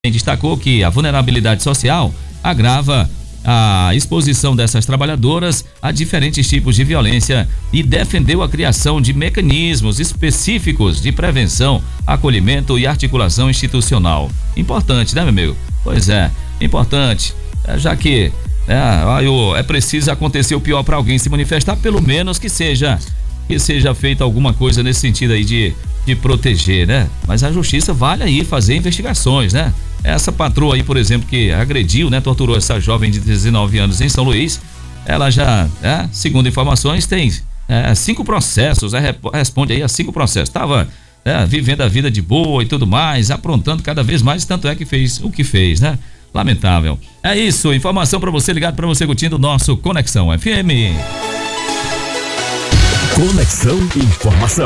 destacou que a vulnerabilidade social agrava a exposição dessas trabalhadoras a diferentes tipos de violência e defendeu a criação de mecanismos específicos de prevenção, acolhimento e articulação institucional. Importante, né, meu amigo? Pois é, importante, já que é preciso acontecer o pior para alguém se manifestar, pelo menos que seja feita alguma coisa nesse sentido aí de proteger, né? Mas a justiça vale aí fazer investigações, né? Essa patroa aí, por exemplo, que agrediu, né, torturou essa jovem de 19 anos em São Luís, ela já, segundo informações, tem 5 processos, responde aí a 5 processos. Tava vivendo a vida de boa e tudo mais, aprontando cada vez mais, tanto é que fez o que fez, né? Lamentável. É isso, informação para você, ligado para você curtindo o nosso Conexão FM. Conexão Informação.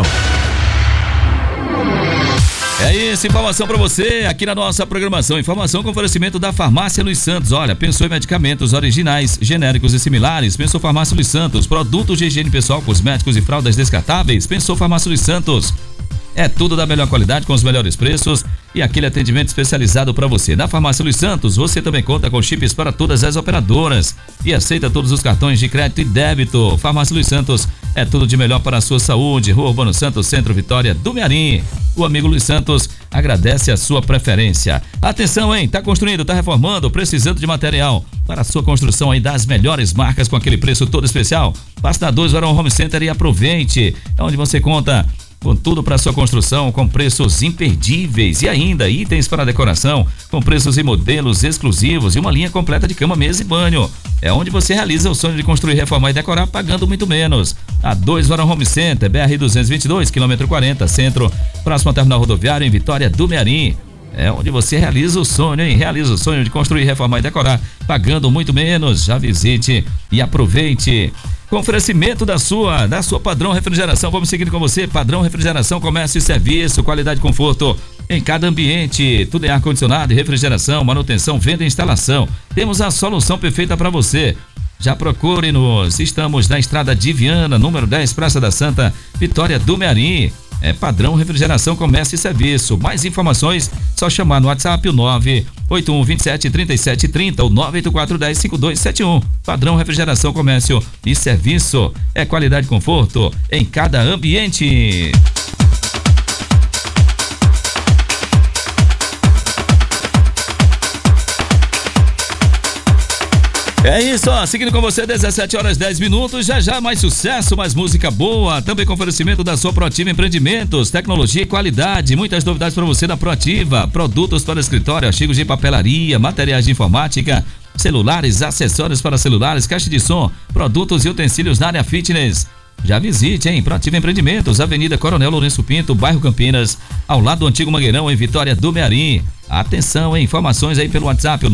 É isso, informação para você aqui na nossa programação. Informação com oferecimento da Farmácia Luiz Santos. Olha, pensou em medicamentos originais, genéricos e similares? Pensou Farmácia Luiz Santos. Produtos de higiene pessoal, cosméticos e fraldas descartáveis? Pensou Farmácia Luiz Santos. É tudo da melhor qualidade, com os melhores preços e aquele atendimento especializado para você. Na Farmácia Luiz Santos, você também conta com chips para todas as operadoras e aceita todos os cartões de crédito e débito. Farmácia Luiz Santos é tudo de melhor para a sua saúde. Rua Urbano Santos, Centro Vitória do Mearim. O amigo Luiz Santos agradece a sua preferência. Atenção, hein? Tá construindo, tá reformando, precisando de material para a sua construção aí das melhores marcas com aquele preço todo especial? Passa na 2 Varão Home Center e aproveite. É onde você conta com tudo para sua construção, com preços imperdíveis e ainda itens para decoração, com preços e modelos exclusivos e uma linha completa de cama, mesa e banho. É onde você realiza o sonho de construir, reformar e decorar pagando muito menos. A 2 Varão Home Center, BR 222, quilômetro 40, centro, próximo ao terminal rodoviário em Vitória do Mearim. É onde você realiza o sonho, hein? Realiza o sonho de construir, reformar e decorar pagando muito menos. Já visite e aproveite. Com oferecimento da sua Padrão Refrigeração. Vamos seguindo com você. Padrão Refrigeração, comércio e serviço, qualidade e conforto em cada ambiente. Tudo em ar-condicionado e refrigeração, manutenção, venda e instalação. Temos a solução perfeita para você. Já procure-nos. Estamos na Estrada de Viana, número 10, Praça da Santa, Vitória do Mearim. É Padrão Refrigeração, comércio e serviço. Mais informações, só chamar no WhatsApp o 981273730 ou 984105271. Padrão Refrigeração, comércio e serviço. É qualidade e conforto em cada ambiente. É isso, ó, seguindo com você, 17 horas 10 minutos, já mais sucesso, mais música boa, também com oferecimento da sua Proativa Empreendimentos, tecnologia e qualidade, muitas novidades para você da Proativa, produtos para escritório, artigos de papelaria, materiais de informática, celulares, acessórios para celulares, caixa de som, produtos e utensílios na área fitness. Já visite, hein? Proativa Empreendimentos, Avenida Coronel Lourenço Pinto, bairro Campinas, ao lado do Antigo Mangueirão, em Vitória do Mearim. Atenção, hein? Informações aí pelo WhatsApp, o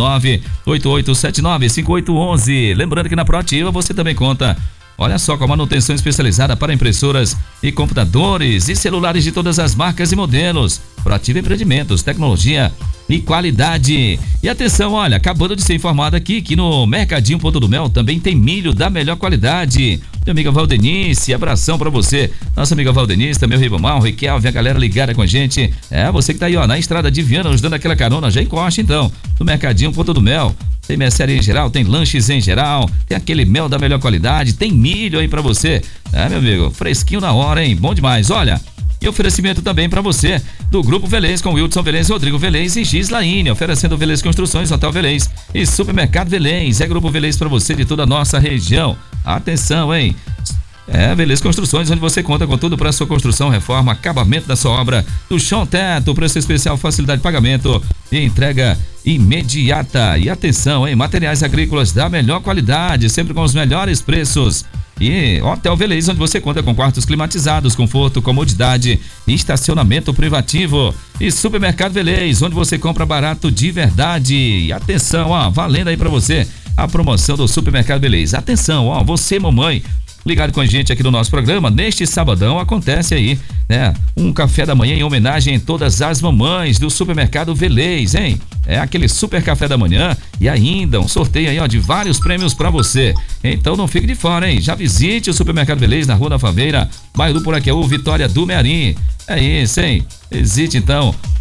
988795811. Lembrando que na Proativa você também conta, olha só, com a manutenção especializada para impressoras e computadores e celulares de todas as marcas e modelos. Proativa Empreendimentos, tecnologia e qualidade. E atenção, olha, acabando de ser informado aqui que no Mercadinho Ponto do Mel também tem milho da melhor qualidade. Minha amiga Valdenice, abração pra você. Nossa amiga Valdenice, também o Ribamar, o Riquelme, a galera ligada com a gente. É, você que tá aí, ó, na Estrada de Viana, nos dando aquela carona, já encosta então, no Mercadinho Ponto do Mel. Tem mercearia em geral, tem lanches em geral, tem aquele mel da melhor qualidade, tem milho aí pra você. É, meu amigo, fresquinho na hora, hein? Bom demais, olha. E oferecimento também para você do Grupo Velez com Wilson Velez, Rodrigo Velez e Gislaine, oferecendo Velez Construções, Hotel Velez e Supermercado Velez. É Grupo Velez para você de toda a nossa região. Atenção, hein? É Velez Construções, onde você conta com tudo para sua construção, reforma, acabamento da sua obra, do chão, teto, preço especial, facilidade de pagamento e entrega imediata. E atenção, hein? Materiais agrícolas da melhor qualidade, sempre com os melhores preços. E Hotel Velez, onde você conta com quartos climatizados, conforto, comodidade e estacionamento privativo. E Supermercado Velez, onde você compra barato de verdade. E atenção, ó, valendo aí pra você a promoção do Supermercado Velez. Atenção, ó, você, mamãe, ligado com a gente aqui no nosso programa, neste sabadão acontece aí, né, um café da manhã em homenagem a todas as mamães do Supermercado Velez, hein? É aquele super café da manhã e ainda um sorteio aí, ó, de vários prêmios pra você. Então não fique de fora, hein? Já visite o Supermercado Velez na Rua da Faveira, bairro do Poraqueú, Vitória do Mearim. É isso, hein? Visite então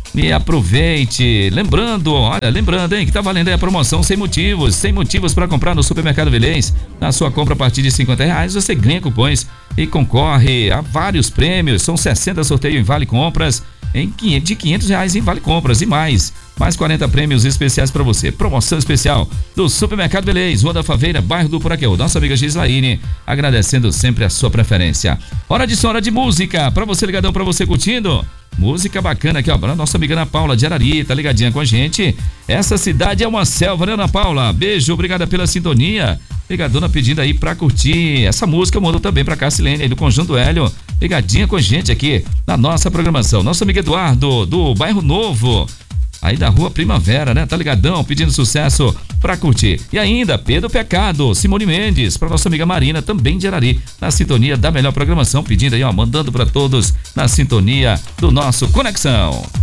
E aproveite, lembrando, hein, que tá valendo aí a promoção sem motivos para comprar no Supermercado Vilês. Na sua compra a partir de R$50 você ganha cupons e concorre a vários prêmios. São 60 sorteios em Vale Compras, de R$500 em Vale Compras e mais 40 prêmios especiais para você. Promoção especial do Supermercado Vilês, Rua da Faveira, bairro do Poraqueu. Nossa amiga Gislaine, agradecendo sempre a sua preferência. Hora de música, para você ligadão, para você curtindo. Música bacana aqui, ó, nossa amiga Ana Paula de Arari, tá ligadinha com a gente. Essa cidade é uma selva, né, Ana Paula? Beijo, obrigada pela sintonia. Ligadona pedindo aí pra curtir essa música. Eu mando também pra Cassilene aí do Conjunto Hélio, ligadinha com a gente aqui na nossa programação. Nosso amigo Eduardo, do Bairro Novo, aí da Rua Primavera, né? Tá ligadão, pedindo sucesso pra curtir. E ainda, Pedro Pecado, Simone Mendes, pra nossa amiga Marina, também de Arari, na sintonia da melhor programação, pedindo aí, ó, mandando pra todos na sintonia do nosso Conexão.